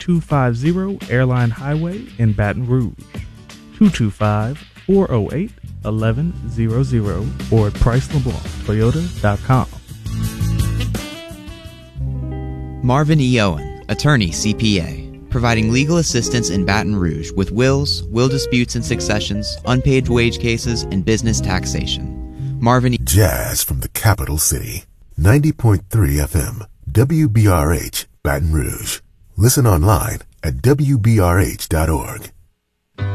3250 Airline Highway in Baton Rouge. 225-408-1100 or at PriceLeBlancToyota.com. Marvin E. Owen, attorney CPA, providing legal assistance in Baton Rouge with wills, will disputes and successions, unpaid wage cases, and business taxation. Marvin E. Jazz from the capital city. 90.3 FM, WBRH, Baton Rouge. Listen online at WBRH.org.